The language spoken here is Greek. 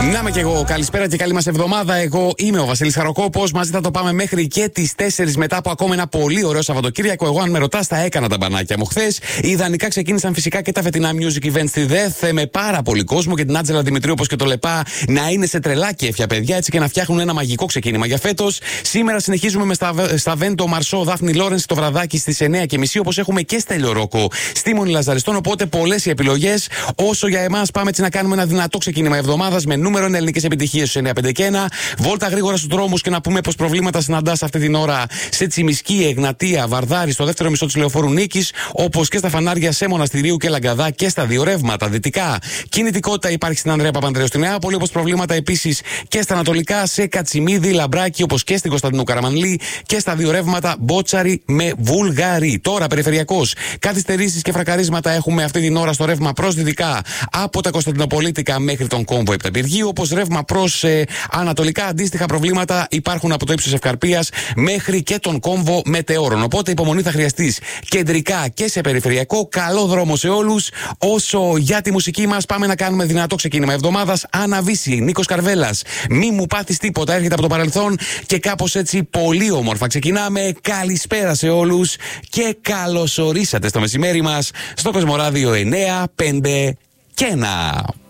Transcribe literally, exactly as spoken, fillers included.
Να είμαι κι εγώ. Καλησπέρα και καλή μας εβδομάδα. Εγώ είμαι ο Βασίλης Χαροκόπος. Μαζί θα το πάμε μέχρι και τις τέσσερις μετά από ακόμα ένα πολύ ωραίο Σαββατοκύριακο. Εγώ, αν με ρωτάς, τα έκανα τα μπανάκια μου χθες. Ιδανικά ξεκίνησαν φυσικά και τα φετινά music events στη ΔΕΘ με πάρα πολύ κόσμο και την Άντζελα Δημητρίου, όπως και το ΛΕΠΑ, να είναι σε τρελά κέφια, παιδιά, έτσι και να φτιάχνουν ένα μαγικό ξεκίνημα για φέτος. Σήμερα συνεχίζουμε με στα, στα Βέντο Μαρσό, Δάφνη Λόρενς το βραδάκι στις εννιά και μισή, όπως έχουμε και Στέλιο Ρόκο στη Μονή Λαζαριστών. Οπότε πολλές οι επιλογές. Όσο για εμάς, πάμε έτσι να κάνουμε ένα δυνατό ξεκίνημα εβδομάδας με νούμερο ένα ελληνικές επιτυχίες στους εννιά πέντε και ένα. Βόλτα γρήγορα στους δρόμους και να πούμε πως προβλήματα συναντάς αυτή την ώρα σε Τσιμισκή, Εγνατία, Βαρδάρη, στο δεύτερο μισό της Λεωφόρου Νίκης, όπως και στα φανάρια σε Μοναστηρίου και Λαγκαδά και στα δύο ρεύματα δυτικά. Κινητικότητα υπάρχει στην Ανδρέα Παπανδρέου στη Νεάπολη, όπως προβλήματα επίσης και στα ανατολικά σε Κατσιμίδη, Λαμπράκη, όπως και στην Κωνσταντινού Καραμανλή και στα δύο ρεύματα Μπότσαρη με Βουλγαρή. Τώρα περιφερειακός, καθυστερήσεις και φρακαρίσματα έχουμε αυτή την ώρα στο ρεύμα προς δυτικά από τα Κωνσταντινοπολίτικα μέχρι τον κόμβο Επταπηργίου, όπως ρεύμα προς ε, ανατολικά αντίστοιχα προβλήματα υπάρχουν από το ύψος Ευκαρπίας μέχρι και τον κόμβο Μετεώρων. Οπότε υπομονή θα χρειαστείς κεντρικά και σε περιφερειακό. Καλό δρόμο σε όλους. Όσο για τη μουσική μας, πάμε να κάνουμε δυνατό ξεκίνημα εβδομάδας. Αναβίση, Νίκος Καρβέλας. Μη μου πάθεις τίποτα, έρχεται από το παρελθόν και κάπως έτσι πολύ όμορφα ξεκινάμε. Καλησπέρα σε όλους και καλωσορίσατε στο μεσημέρι μας στο Κοσμοράδιο εννιά πέντε και ένα.